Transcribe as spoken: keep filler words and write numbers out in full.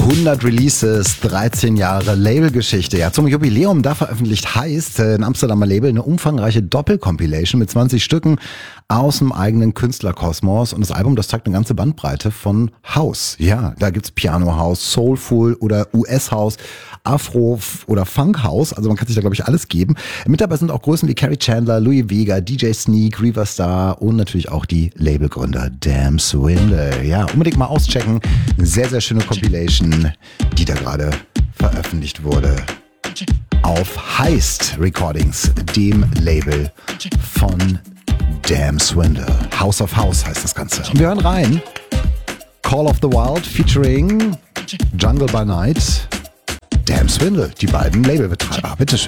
hundert Releases, dreizehn Jahre Labelgeschichte. Ja, zum Jubiläum da veröffentlicht Heist, ein Amsterdamer Label, eine umfangreiche Doppelcompilation mit zwanzig Stücken aus dem eigenen Künstlerkosmos. Und das Album, das zeigt eine ganze Bandbreite von House. Ja, da gibt's Piano House, Soulful oder U S-House, Afro oder Funk House. Also man kann sich da, glaube ich, alles geben. Mit dabei sind auch Größen wie Carrie Chandler, Louis Vega, D J Sneak, Riva Starr und natürlich auch die Labelgründer Damn Swindle. Ja, unbedingt mal auschecken. Eine sehr, sehr schöne Compilation, die da gerade veröffentlicht wurde. Auf Heist Recordings, dem Label von Damn Swindle. House of House heißt das Ganze. Und wir hören rein. Call of the Wild featuring Jungle by Night. Damn Swindle, die beiden Labelbetreiber. Bitteschön.